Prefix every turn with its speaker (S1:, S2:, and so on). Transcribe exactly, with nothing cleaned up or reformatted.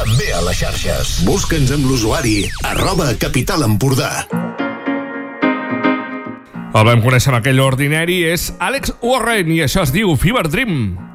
S1: també a les xarxes. Busca'ns amb l'usuari arroba Capital Empordà.
S2: El vam conèixer amb aquell ordinari, és Alex Warren i això es diu Fever Dream.